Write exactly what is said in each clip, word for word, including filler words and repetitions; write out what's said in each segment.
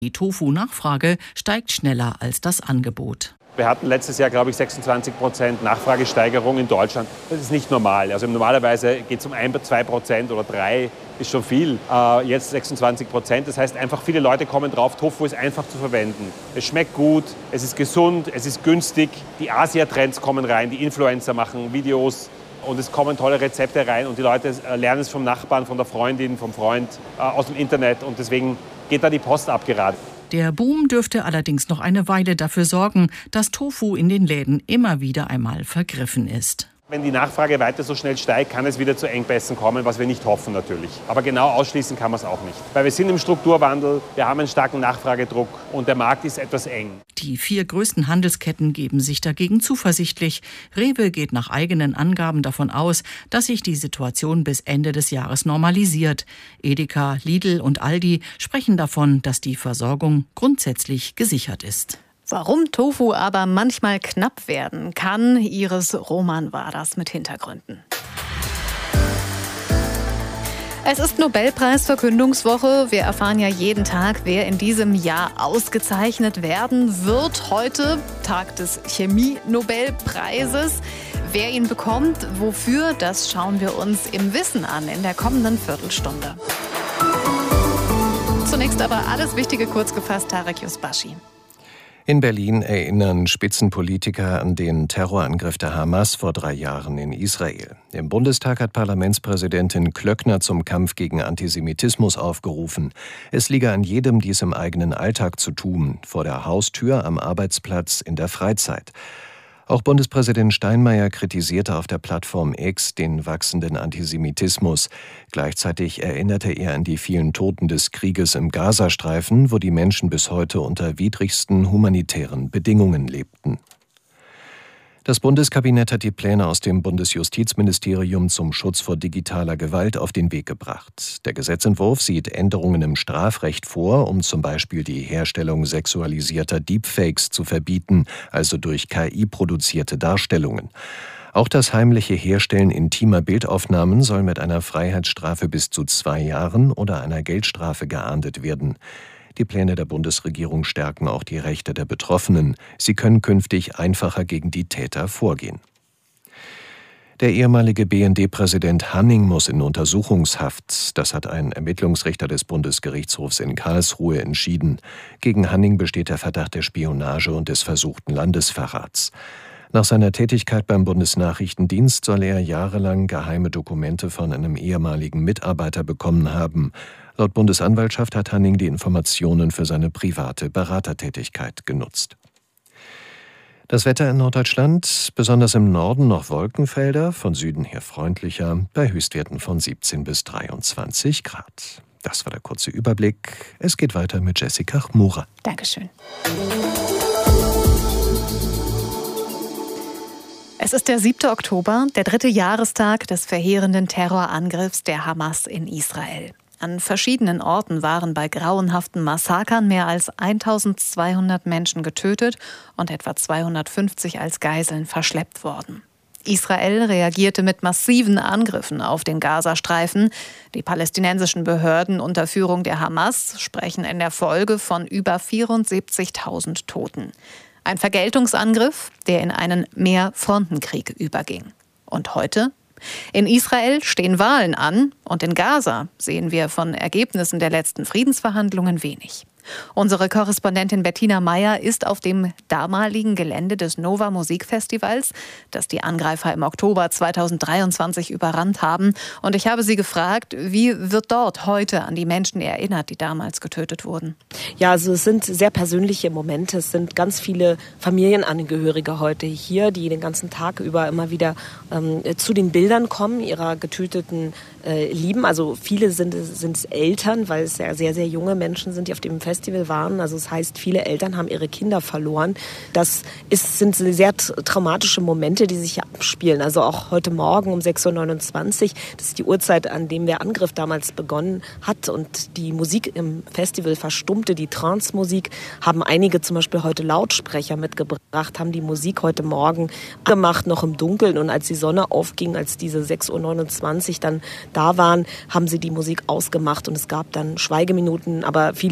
Die Tofu-Nachfrage steigt schneller als das Angebot. Wir hatten letztes Jahr, glaube ich, sechsundzwanzig Prozent Nachfragesteigerung in Deutschland. Das ist nicht normal. Also normalerweise geht es um ein, zwei Prozent oder drei, ist schon viel. Äh, jetzt sechsundzwanzig Prozent. Das heißt einfach, viele Leute kommen drauf, Tofu ist einfach zu verwenden. Es schmeckt gut, es ist gesund, es ist günstig. Die Asia-Trends kommen rein, die Influencer machen Videos und es kommen tolle Rezepte rein. Und die Leute lernen es vom Nachbarn, von der Freundin, vom Freund, äh, aus dem Internet. Und deswegen geht da die Post ab gerade. Der Boom dürfte allerdings noch eine Weile dafür sorgen, dass Tofu in den Läden immer wieder einmal vergriffen ist. Wenn die Nachfrage weiter so schnell steigt, kann es wieder zu Engpässen kommen, was wir nicht hoffen natürlich. Aber genau ausschließen kann man es auch nicht. Weil wir sind im Strukturwandel, wir haben einen starken Nachfragedruck und der Markt ist etwas eng. Die vier größten Handelsketten geben sich dagegen zuversichtlich. Rewe geht nach eigenen Angaben davon aus, dass sich die Situation bis Ende des Jahres normalisiert. Edeka, Lidl und Aldi sprechen davon, dass die Versorgung grundsätzlich gesichert ist. Warum Tofu aber manchmal knapp werden kann, Iris Roman war das mit Hintergründen. Es ist Nobelpreisverkündungswoche. Wir erfahren ja jeden Tag, wer in diesem Jahr ausgezeichnet werden wird. Heute Tag des Chemie-Nobelpreises. Wer ihn bekommt, wofür, das schauen wir uns im Wissen an in der kommenden Viertelstunde. Zunächst aber alles Wichtige kurz gefasst, Tarek Yusbashi. In Berlin erinnern Spitzenpolitiker an den Terrorangriff der Hamas vor drei Jahren in Israel. Im Bundestag hat Parlamentspräsidentin Klöckner zum Kampf gegen Antisemitismus aufgerufen. Es liege an jedem, dies im eigenen Alltag zu tun, vor der Haustür, am Arbeitsplatz, in der Freizeit. Auch Bundespräsident Steinmeier kritisierte auf der Plattform X den wachsenden Antisemitismus. Gleichzeitig erinnerte er an die vielen Toten des Krieges im Gazastreifen, wo die Menschen bis heute unter widrigsten humanitären Bedingungen lebten. Das Bundeskabinett hat die Pläne aus dem Bundesjustizministerium zum Schutz vor digitaler Gewalt auf den Weg gebracht. Der Gesetzentwurf sieht Änderungen im Strafrecht vor, um zum Beispiel die Herstellung sexualisierter Deepfakes zu verbieten, also durch K I produzierte Darstellungen. Auch das heimliche Herstellen intimer Bildaufnahmen soll mit einer Freiheitsstrafe bis zu zwei Jahren oder einer Geldstrafe geahndet werden. Die Pläne der Bundesregierung stärken auch die Rechte der Betroffenen. Sie können künftig einfacher gegen die Täter vorgehen. Der ehemalige B N D-Präsident Hanning muss in Untersuchungshaft. Das hat ein Ermittlungsrichter des Bundesgerichtshofs in Karlsruhe entschieden. Gegen Hanning besteht der Verdacht der Spionage und des versuchten Landesverrats. Nach seiner Tätigkeit beim Bundesnachrichtendienst soll er jahrelang geheime Dokumente von einem ehemaligen Mitarbeiter bekommen haben. Laut Bundesanwaltschaft hat Hanning die Informationen für seine private Beratertätigkeit genutzt. Das Wetter in Norddeutschland, besonders im Norden noch Wolkenfelder, von Süden her freundlicher, bei Höchstwerten von siebzehn bis dreiundzwanzig Grad. Das war der kurze Überblick. Es geht weiter mit Jessica Chmura. Dankeschön. Es ist der siebte Oktober, der dritte Jahrestag des verheerenden Terrorangriffs der Hamas in Israel. An verschiedenen Orten waren bei grauenhaften Massakern mehr als eintausendzweihundert Menschen getötet und etwa zweihundertfünfzig als Geiseln verschleppt worden. Israel reagierte mit massiven Angriffen auf den Gazastreifen. Die palästinensischen Behörden unter Führung der Hamas sprechen in der Folge von über vierundsiebzigtausend Toten. Ein Vergeltungsangriff, der in einen Mehrfrontenkrieg überging. Und heute? In Israel stehen Wahlen an und in Gaza sehen wir von Ergebnissen der letzten Friedensverhandlungen wenig. Unsere Korrespondentin Bettina Meyer ist auf dem damaligen Gelände des Nova Musikfestivals, das die Angreifer im Oktober zweitausenddreiundzwanzig überrannt haben. Und ich habe sie gefragt, wie wird dort heute an die Menschen erinnert, die damals getötet wurden? Ja, also es sind sehr persönliche Momente. Es sind ganz viele Familienangehörige heute hier, die den ganzen Tag über immer wieder ähm, zu den Bildern kommen, ihrer getöteten äh, Lieben. Also viele sind, sind Eltern, weil es ja sehr, sehr junge Menschen sind, die auf dem Festival waren. Also das heißt, viele Eltern haben ihre Kinder verloren. Das ist, sind sehr traumatische Momente, die sich hier abspielen. Also auch heute Morgen um sechs Uhr neunundzwanzig, das ist die Uhrzeit, an dem der Angriff damals begonnen hat und die Musik im Festival verstummte, die Trance-Musik, haben einige zum Beispiel heute Lautsprecher mitgebracht, haben die Musik heute Morgen angemacht, noch im Dunkeln. Und als die Sonne aufging, als diese sechs Uhr neunundzwanzig dann da waren, haben sie die Musik ausgemacht und es gab dann Schweigeminuten. Aber viele sind auch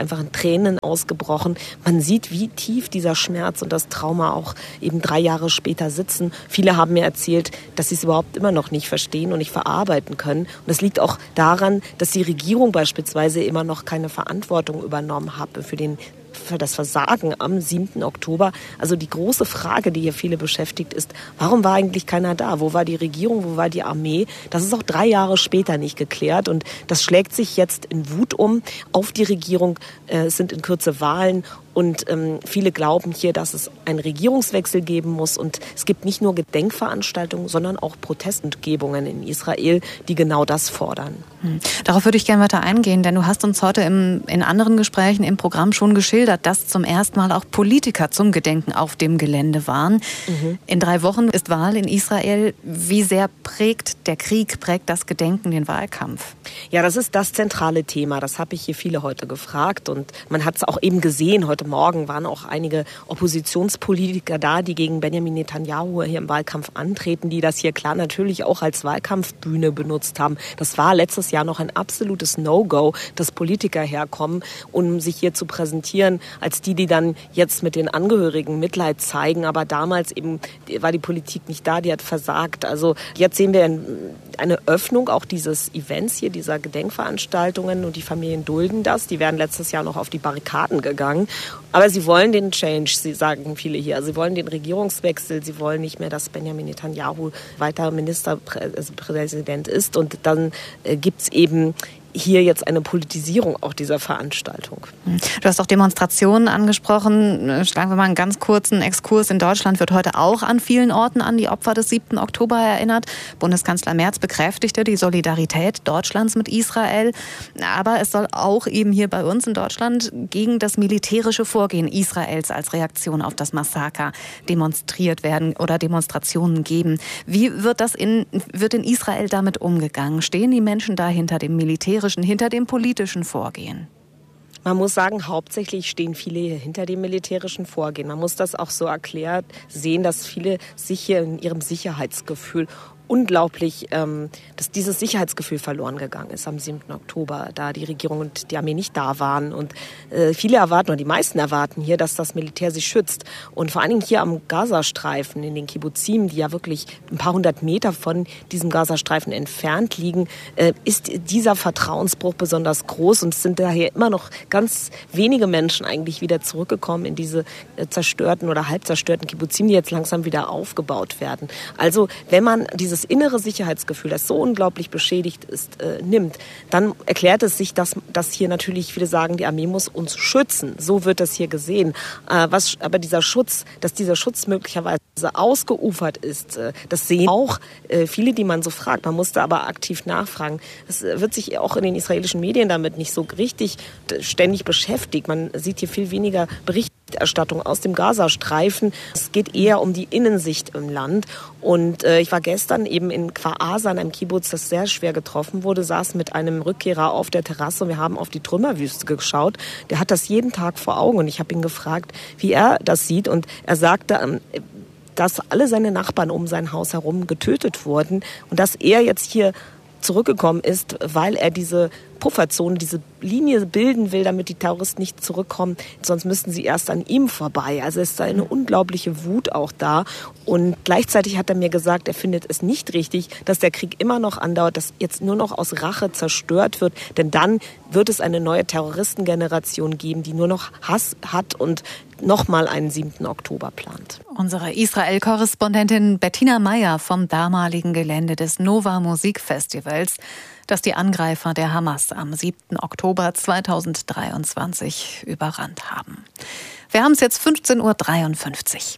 einfach in Tränen ausgebrochen. Man sieht, wie tief dieser Schmerz und das Trauma auch eben drei Jahre später sitzen. Viele haben mir erzählt, dass sie es überhaupt immer noch nicht verstehen und nicht verarbeiten können. Und das liegt auch daran, dass die Regierung beispielsweise immer noch keine Verantwortung übernommen hat für den für das Versagen am siebten Oktober. Also die große Frage, die hier viele beschäftigt, ist, warum war eigentlich keiner da? Wo war die Regierung? Wo war die Armee? Das ist auch drei Jahre später nicht geklärt und das schlägt sich jetzt in Wut um auf die Regierung. Es sind in Kürze Wahlen und ähm, viele glauben hier, dass es einen Regierungswechsel geben muss und es gibt nicht nur Gedenkveranstaltungen, sondern auch Protestkundgebungen in Israel, die genau das fordern. Hm. Darauf würde ich gerne weiter eingehen, denn du hast uns heute im, in anderen Gesprächen im Programm schon geschildert, dass zum ersten Mal auch Politiker zum Gedenken auf dem Gelände waren. Mhm. In drei Wochen ist Wahl in Israel. Wie sehr prägt der Krieg, prägt das Gedenken den Wahlkampf? Ja, das ist das zentrale Thema. Das habe ich hier viele heute gefragt und man hat es auch eben gesehen. Heute Morgen waren auch einige Oppositionspolitiker da, die gegen Benjamin Netanyahu hier im Wahlkampf antreten, die das hier klar natürlich auch als Wahlkampfbühne benutzt haben. Das war letztes Jahr noch ein absolutes No-Go, dass Politiker herkommen, um sich hier zu präsentieren, als die, die dann jetzt mit den Angehörigen Mitleid zeigen. Aber damals eben war die Politik nicht da, die hat versagt. Also jetzt sehen wir eine Öffnung auch dieses Events hier, dieser Gedenkveranstaltungen und die Familien dulden das. Die wären letztes Jahr noch auf die Barrikaden gegangen. Aber sie wollen den Change, sie sagen viele hier. Sie wollen den Regierungswechsel. Sie wollen nicht mehr, dass Benjamin Netanyahu weiter Ministerpräsident ist. Und dann äh, gibt es eben hier jetzt eine Politisierung auch dieser Veranstaltung. Du hast auch Demonstrationen angesprochen. Schlagen wir mal einen ganz kurzen Exkurs. In Deutschland wird heute auch an vielen Orten an die Opfer des siebten Oktober erinnert. Bundeskanzler Merz bekräftigte die Solidarität Deutschlands mit Israel. Aber es soll auch eben hier bei uns in Deutschland gegen das militärische Vorgehen Israels als Reaktion auf das Massaker demonstriert werden oder Demonstrationen geben. Wie wird das in, wird in Israel damit umgegangen? Stehen die Menschen da hinter dem militärischen, hinter dem politischen Vorgehen? Man muss sagen, hauptsächlich stehen viele hier hinter dem militärischen Vorgehen. Man muss das auch so erklärt sehen, dass viele sich hier in ihrem Sicherheitsgefühl unglaublich, ähm, dass dieses Sicherheitsgefühl verloren gegangen ist am siebten Oktober, da die Regierung und die Armee nicht da waren. Und äh, viele erwarten, oder die meisten erwarten hier, dass das Militär sich schützt. Und vor allen Dingen hier am Gazastreifen, in den Kibbuzim, die ja wirklich ein paar hundert Meter von diesem Gazastreifen entfernt liegen, äh, ist dieser Vertrauensbruch besonders groß. Und es sind daher immer noch ganz wenige Menschen eigentlich wieder zurückgekommen in diese äh, zerstörten oder halb zerstörten Kibbuzim, die jetzt langsam wieder aufgebaut werden. Also wenn man dieses innere Sicherheitsgefühl, das so unglaublich beschädigt ist, äh, nimmt, dann erklärt es sich, dass, dass hier natürlich viele sagen, die Armee muss uns schützen. So wird das hier gesehen. Äh, was, aber dieser Schutz, dass dieser Schutz möglicherweise ausgeufert ist, äh, das sehen auch äh, viele, die man so fragt. Man muss da aber aktiv nachfragen. Es wird sich auch in den israelischen Medien damit nicht so richtig ständig beschäftigt. Man sieht hier viel weniger Berichterstattung aus dem Gazastreifen. Es geht eher um die Innensicht im Land. Und äh, ich war gestern eben in Kfar Aza, in einem Kibbutz, das sehr schwer getroffen wurde, saß mit einem Rückkehrer auf der Terrasse und wir haben auf die Trümmerwüste geschaut. Der hat das jeden Tag vor Augen und ich habe ihn gefragt, wie er das sieht. Und er sagte, ähm, dass alle seine Nachbarn um sein Haus herum getötet wurden und dass er jetzt hier zurückgekommen ist, weil er diese Pufferzone, diese Linie bilden will, damit die Terroristen nicht zurückkommen. Sonst müssten sie erst an ihm vorbei. Also es ist eine unglaubliche Wut auch da. Und gleichzeitig hat er mir gesagt, er findet es nicht richtig, dass der Krieg immer noch andauert, dass jetzt nur noch aus Rache zerstört wird. Denn dann wird es eine neue Terroristengeneration geben, die nur noch Hass hat und nochmal einen siebten Oktober plant. Unsere Israel-Korrespondentin Bettina Meyer vom damaligen Gelände des Nova Musikfestivals, das die Angreifer der Hamas am siebten Oktober zweitausenddreiundzwanzig überrannt haben. Wir haben es jetzt fünfzehn Uhr dreiundfünfzig.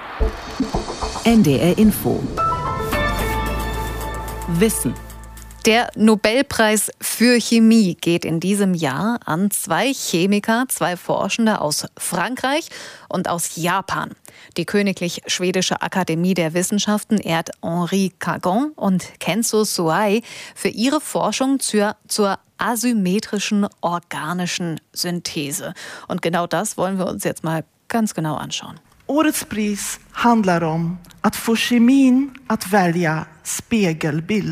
N D R Info. Wissen. Der Nobelpreis für Chemie geht in diesem Jahr an zwei Chemiker, zwei Forschende aus Frankreich und aus Japan. Die Königlich Schwedische Akademie der Wissenschaften ehrt Henri Cagon und Kenzo Suai für ihre Forschung zur, zur asymmetrischen organischen Synthese. Und genau das wollen wir uns jetzt mal ganz genau anschauen. Årets pris handlar om att få kemin att välja spegelbild.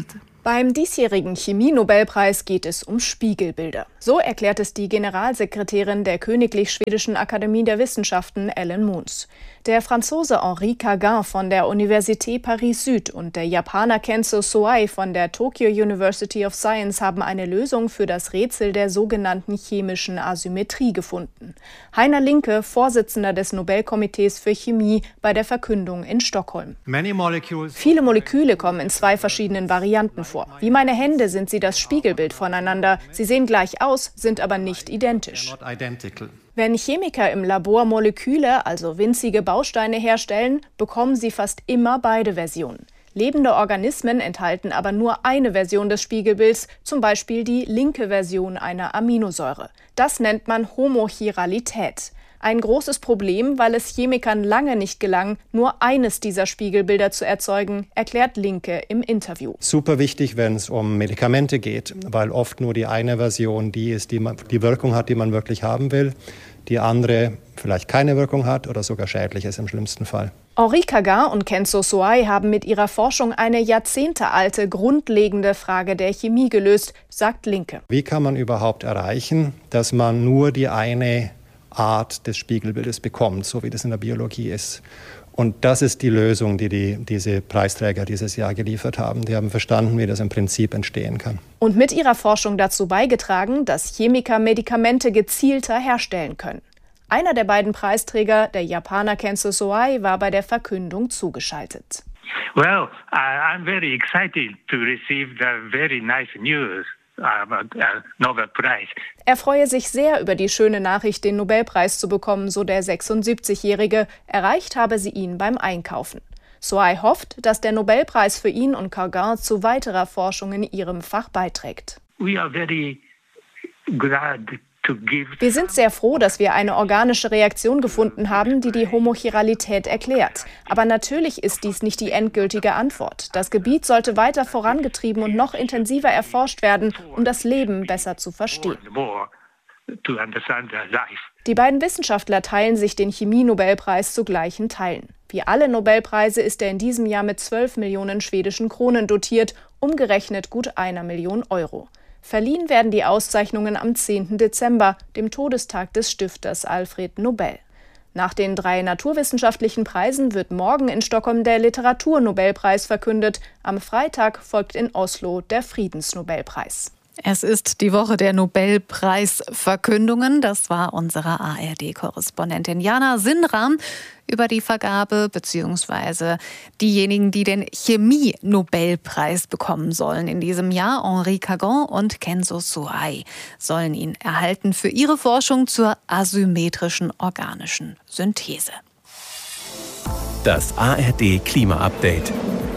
Beim diesjährigen Chemie-Nobelpreis geht es um Spiegelbilder. So erklärt es die Generalsekretärin der Königlich Schwedischen Akademie der Wissenschaften, Ellen Moons. Der Franzose Henri Cagin von der Université Paris-Süd und der Japaner Kenzo Soai von der Tokyo University of Science haben eine Lösung für das Rätsel der sogenannten chemischen Asymmetrie gefunden. Heiner Linke, Vorsitzender des Nobelkomitees für Chemie, bei der Verkündung in Stockholm. Viele Moleküle kommen in zwei verschiedenen Varianten vor. Wie meine Hände sind sie das Spiegelbild voneinander. Sie sehen gleich aus, sind aber nicht identisch. Wenn Chemiker im Labor Moleküle, also winzige Bausteine herstellen, bekommen sie fast immer beide Versionen. Lebende Organismen enthalten aber nur eine Version des Spiegelbilds, zum Beispiel die linke Version einer Aminosäure. Das nennt man Homochiralität. Ein großes Problem, weil es Chemikern lange nicht gelang, nur eines dieser Spiegelbilder zu erzeugen, erklärt Linke im Interview. Super wichtig, wenn es um Medikamente geht, weil oft nur die eine Version die ist, die man, die Wirkung hat, die man wirklich haben will. Die andere vielleicht keine Wirkung hat oder sogar schädlich ist im schlimmsten Fall. Henri Cagin und Kenzo Soai haben mit ihrer Forschung eine jahrzehntealte, grundlegende Frage der Chemie gelöst, sagt Linke. Wie kann man überhaupt erreichen, dass man nur die eine Art des Spiegelbildes bekommt, so wie das in der Biologie ist? Und das ist die Lösung, die, die diese Preisträger dieses Jahr geliefert haben. Die haben verstanden, wie das im Prinzip entstehen kann. Und mit ihrer Forschung dazu beigetragen, dass Chemiker Medikamente gezielter herstellen können. Einer der beiden Preisträger, der Japaner Kenzo Soai, war bei der Verkündung zugeschaltet. Well, I'm very excited to receive the very nice news. Nobelpreis. Er freue sich sehr über die schöne Nachricht, den Nobelpreis zu bekommen, so der sechsundsiebzigjährige. Erreicht habe sie ihn beim Einkaufen. Soai hofft, dass der Nobelpreis für ihn und Cagin zu weiterer Forschung in ihrem Fach beiträgt. We are very glad. Wir sind sehr froh, dass wir eine organische Reaktion gefunden haben, die die Homochiralität erklärt. Aber natürlich ist dies nicht die endgültige Antwort. Das Gebiet sollte weiter vorangetrieben und noch intensiver erforscht werden, um das Leben besser zu verstehen. Die beiden Wissenschaftler teilen sich den Chemie-Nobelpreis zu gleichen Teilen. Wie alle Nobelpreise ist er in diesem Jahr mit zwölf Millionen schwedischen Kronen dotiert, umgerechnet gut einer Million Euro. Verliehen werden die Auszeichnungen am zehnten Dezember, dem Todestag des Stifters Alfred Nobel. Nach den drei naturwissenschaftlichen Preisen wird morgen in Stockholm der Literaturnobelpreis verkündet. Am Freitag folgt in Oslo der Friedensnobelpreis. Es ist die Woche der Nobelpreisverkündungen. Das war unsere A R D-Korrespondentin Jana Sinram über die Vergabe bzw. diejenigen, die den Chemie-Nobelpreis bekommen sollen in diesem Jahr. Henri Cagin und Kenzo Soai sollen ihn erhalten für ihre Forschung zur asymmetrischen organischen Synthese. Das A R D-Klima-Update.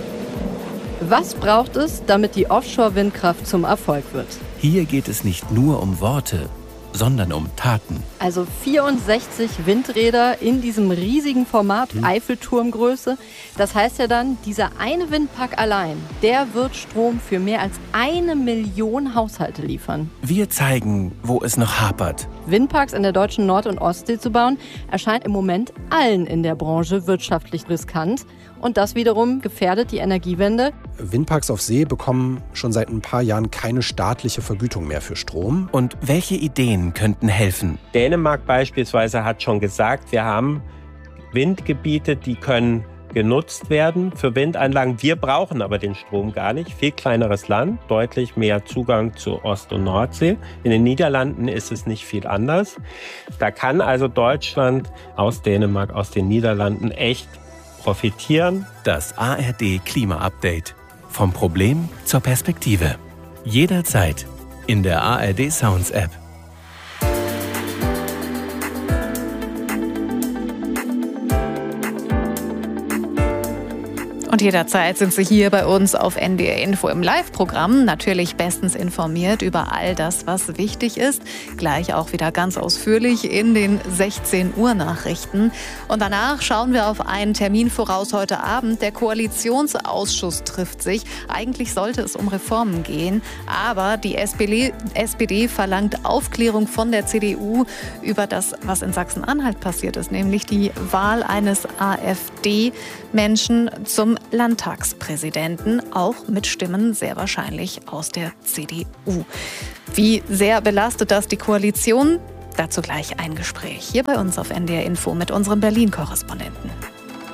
Was braucht es, damit die Offshore-Windkraft zum Erfolg wird? Hier geht es nicht nur um Worte, sondern um Taten. Also vierundsechzig Windräder in diesem riesigen Format, hm. Eiffelturmgröße. Das heißt ja dann, dieser eine Windpark allein, der wird Strom für mehr als eine Million Haushalte liefern. Wir zeigen, wo es noch hapert. Windparks in der deutschen Nord- und Ostsee zu bauen, erscheint im Moment allen in der Branche wirtschaftlich riskant. Und das wiederum gefährdet die Energiewende. Windparks auf See bekommen schon seit ein paar Jahren keine staatliche Vergütung mehr für Strom. Und welche Ideen könnten helfen? Dänemark beispielsweise hat schon gesagt, wir haben Windgebiete, die können genutzt werden für Windanlagen. Wir brauchen aber den Strom gar nicht. Viel kleineres Land, deutlich mehr Zugang zu Ost- und Nordsee. In den Niederlanden ist es nicht viel anders. Da kann also Deutschland aus Dänemark, aus den Niederlanden echt profitieren. Das A R D-Klima-Update. Vom Problem zur Perspektive. Jederzeit in der A R D Sounds App. Und jederzeit sind Sie hier bei uns auf N D R Info im Live-Programm. Natürlich bestens informiert über all das, was wichtig ist. Gleich auch wieder ganz ausführlich in den sechzehn Uhr Nachrichten. Und danach schauen wir auf einen Termin voraus heute Abend. Der Koalitionsausschuss trifft sich. Eigentlich sollte es um Reformen gehen. Aber die S P D, S P D verlangt Aufklärung von der C D U über das, was in Sachsen-Anhalt passiert ist. Nämlich die Wahl eines AfD-Menschen zum Landtagspräsidenten, auch mit Stimmen sehr wahrscheinlich aus der C D U. Wie sehr belastet das die Koalition? Dazu gleich ein Gespräch hier bei uns auf N D R Info mit unserem Berlin-Korrespondenten.